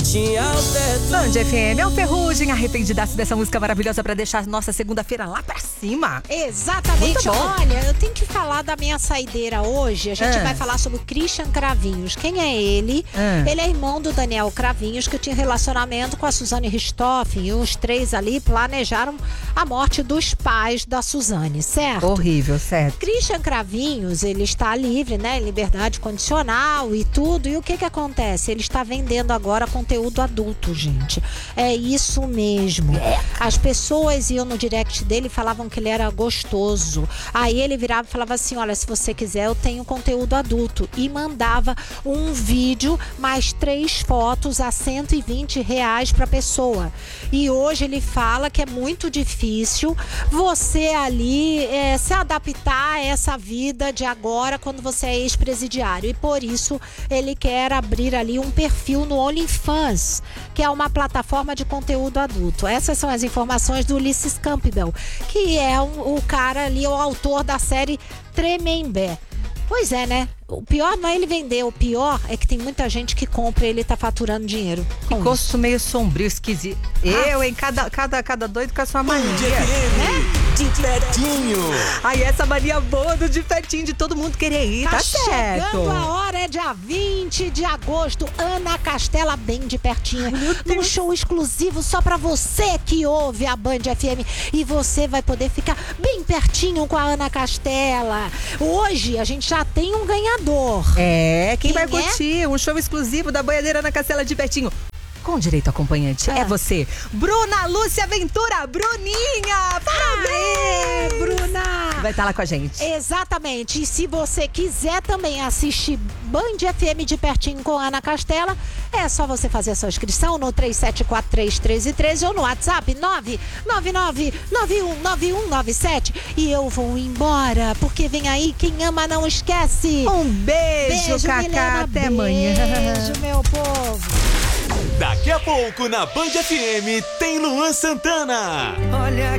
tinha o teto. Band FM, é o Ferrugem, arrependidaço dessa música maravilhosa pra deixar nossa segunda-feira lá pra cima. Exatamente. Muito bom. Olha, eu tenho que falar da minha saideira hoje. A gente vai falar sobre o Christian Cravinhos. Quem é ele? Ele é irmão do Daniel Cravinhos, que tinha relacionamento com a Suzane Richthofen. E os três ali planejaram a morte dos pais da Suzane, certo? Horrível, certo. Christian Cravinhos, ele está livre, né? Em liberdade condicional e tudo. E o que acontece? Ele está vendendo agora conteúdo adulto, gente. É isso mesmo. As pessoas iam no direct dele e falavam que ele era gostoso. Aí ele virava e falava assim, olha, se você quiser, eu tenho conteúdo adulto. E mandava um vídeo mais 3 fotos a R$120 pra pessoa. E hoje ele fala que é muito difícil você ali se adaptar a essa vida de agora quando você é ex-presidiário. E por isso ele quer abrir ali um perfil no OnlyFans, que é uma plataforma de conteúdo adulto. Essas são as informações do Ulisses Campbell, que é o cara ali, o autor da série Tremembé. Pois é, né? O pior não é ele vender, o pior é que tem muita gente que compra e ele tá faturando dinheiro. Que gosto meio sombrio, esquisito. Eu, hein? Cada doido com a sua mania. De pertinho. Ai, essa mania boa do de pertinho, de todo mundo querer ir, tá certo. Chegando a hora, é dia 20 de agosto, Ana Castela bem de pertinho. Num show exclusivo só pra você que ouve a Band FM. E você vai poder ficar bem pertinho com a Ana Castela. Hoje a gente já tem um ganhador. Quem vai curtir um show exclusivo da Boiadeira Ana Castela de pertinho, com direito a acompanhante, é você, Bruna Lúcia Ventura, Bruninha! Parabéns! Bruna! Vai estar lá com a gente. Exatamente. E se você quiser também assistir Band FM de pertinho com a Ana Castela, é só você fazer a sua inscrição no 37431313 ou no WhatsApp 999919197. E eu vou embora, porque vem aí Quem Ama Não Esquece. Um beijo, Cacá. Milena, até amanhã. Beijo, meu povo. Daqui a pouco na Band FM tem Luan Santana. Olha